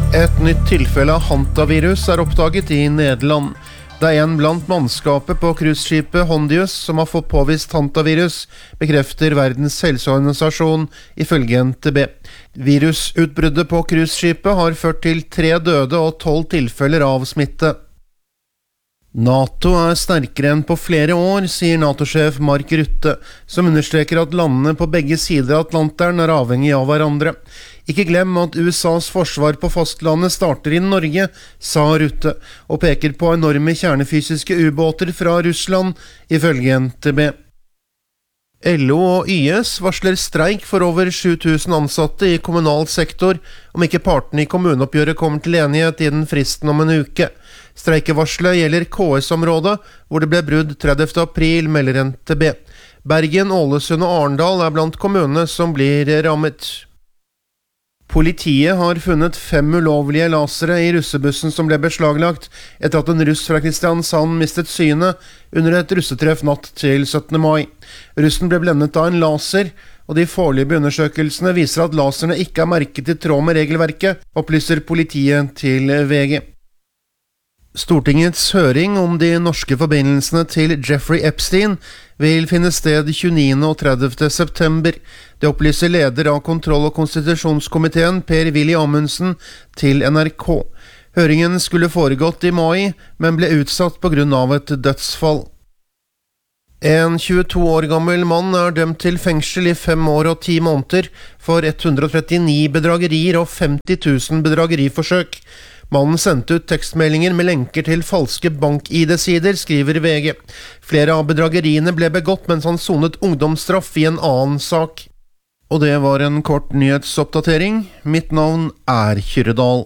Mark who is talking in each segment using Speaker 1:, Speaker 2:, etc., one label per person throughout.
Speaker 1: Et nytt tilfelle av hantavirus oppdaget i Nederland. Det en blant mannskapet på cruiseskipet Hondius som har fått påvist hantavirus, bekrefter Verdens helseorganisasjon ifølge NTB. Virusutbruddet på cruiseskipet har ført til 3 døde og 12 tilfeller av smitte. NATO sterkere enn på flere år, sier NATO-sjef Mark Rutte, som understreker at landene på begge sider av Atlanteren avhengig av hverandre. Ikke glem at USAs forsvar på fastlandet starter i Norge, sa Rutte, og peker på enorme kjernefysiske ubåter fra Russland, ifølge NTB. LO og YS varsler streik for over 7000 ansatte i kommunal sektor, om ikke partene i kommuneoppgjøret kommer til enighet innen fristen om en uke. Streikevarslet gjelder KS-området, hvor det ble brudd 30. april, melder NTB. Bergen, Ålesund og Arendal blant kommunene som blir rammet. Politiet har funnet 5 ulovlige lasere i russebussen som ble beslaglagt etter at en russ fra Kristiansand mistet synet under et russetreff natt til 17. mai. Russen ble blendet av en laser, og de foreløpige undersøkelsene viser at laserne ikke merket i tråd med regelverket, opplyser politiet til VG. Stortingets høring om de norske forbindelsene til Jeffrey Epstein vil finne sted 29. og 30. september. Det opplyser leder av kontroll- og konstitusjonskomiteen Per-Willy Amundsen til NRK. Høringen skulle foregått i mai, men ble utsatt på grunn av et dødsfall. En 22 år gammel mann dømt til fengsel i 5 år og 10 måneder for 139 bedragerier og 50 000 bedrageriforsøk. Mannen sendte ut tekstmeldinger med lenker til falske bank-ID-sider, skriver VG. Flere av bedrageriene ble begått mens han sonet ungdomsstraff i en annen sak. Og det var en kort nyhetsoppdatering. Mitt navn Kyrre Dahl.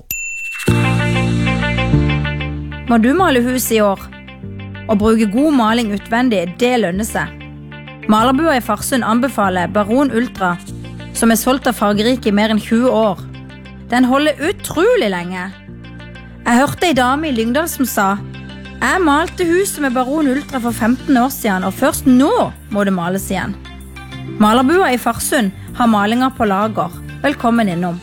Speaker 2: Må du male hus i år? Å bruke god maling utvendig, det lønner seg. Malerbua i Farsund anbefaler Baron Ultra, som solgt av Fargerike i mer enn 20 år. Den holder utrolig lenge. Jeg hørte en dame i Lyngdal som sa: Jeg malte huset med Baron Ultra for 15 år siden, og først nå må det males igjen. Malerbua i Farsund har malinger på lager. Velkommen innom.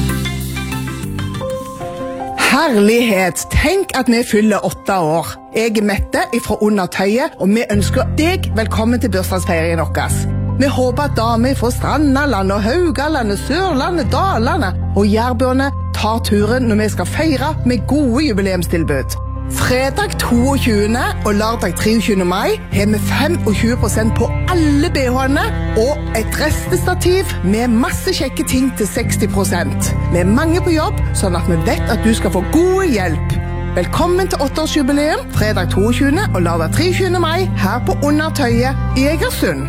Speaker 3: Herlighet, tenk at vi fyller 8 år. Jeg Mette fra Undertøyet, og vi ønsker deg velkommen til bursdagsferien vår. Vi håper at damer fra Strandalandet, Haugalandet, Sørlandet, Dalane og Jærbuene tar turen når vi skal feire med gode jubileumstilbud. Fredag 22. og lørdag 23. mai har vi 25% på alle BH-ene og et restestativ med masse kjekke ting til 60%. Vi mange på jobb, sånn at vi vet at du skal få god hjelp. Velkommen til 8-årsjubileum, fredag 22. og lørdag 23. mai her på Undertøyet i Egersund.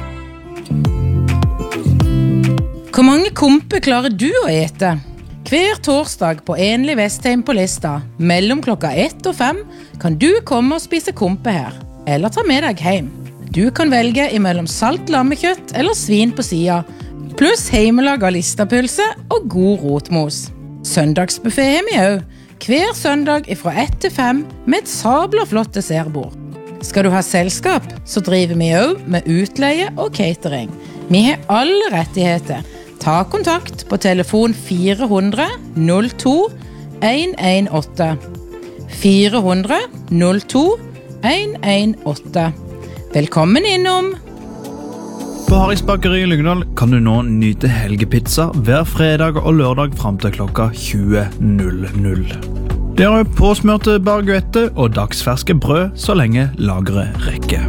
Speaker 4: Hvor mange komper klarer du å ete? Hver torsdag på Enlig Vestheim på Lista, mellom klokka 1 og 5, kan du komme og spise kompe her, eller ta med deg hjem. Du kan velge imellom salt lammekjøtt eller svin på siden, pluss heimelag av listapølse og god rotmos. Søndagsbuffet har vi også, hver søndag fra 1 til 5 med et sabla flott dessertbord. Skal du ha selskap, så driver vi også med utleie og catering. Vi har alle rettigheter. Ta kontakt på telefon 400 02 118. 400 02 118. Velkommen innom!
Speaker 5: På Harrys Bakeri i Lyngdal kan du nå nyte helgepizza hver fredag og lørdag frem til klokka 20.00. Det er påsmørte baguette og dagsferske brød så lenge lageret rekker.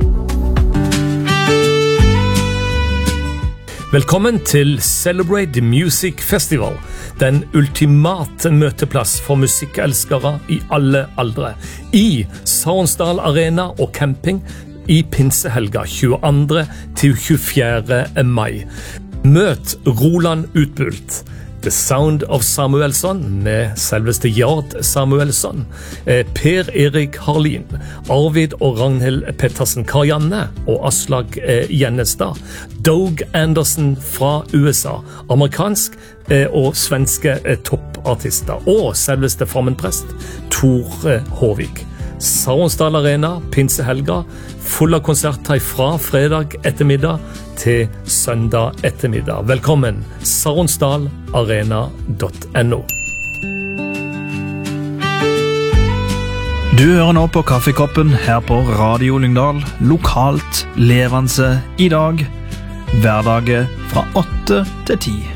Speaker 6: Velkommen til Celebrate the Music Festival, den ultimate møteplass for musikkelskere i alle aldre, i Saronsdal Arena og camping i pinsehelga 22. til 24. mai. Møt Roland Utbult, The Sound of Samuelsson med selveste Jard Samuelsson, Per Erik Harlin, Arvid og Ragnhild Pettersen Karianne og Aslag Gjennestad, Doug Anderson fra USA, amerikansk og svenske toppartister, og selveste framenprest Tor Håvik. Saronsdal Arena, pinsehelga, full av konserter fra fredag ettermiddag til søndag ettermiddag. Velkommen, saronsdalarena.no.
Speaker 5: Du hører nå på Kaffekoppen her på Radio Lyngdal, lokalt, levende i dag, hverdager fra 8 til 10.